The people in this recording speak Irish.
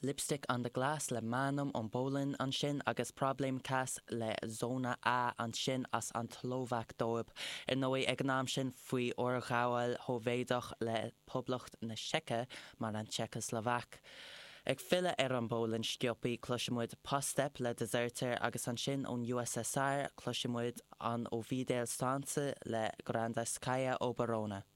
Lipstick an de glas le manam an bólin an sin agus problém cas le zóna A an sin as an tlóvach dóib. I nói ag náam sin faoi orgháil hóvéidech le poblacht na Seike mar an Czechoslovak. Ag fille an bólin sciopí cloisimuid poststep le deserter agus an sin ón USSR cloisimuid an Ovidel Stanze le Grandaskaya Oberona.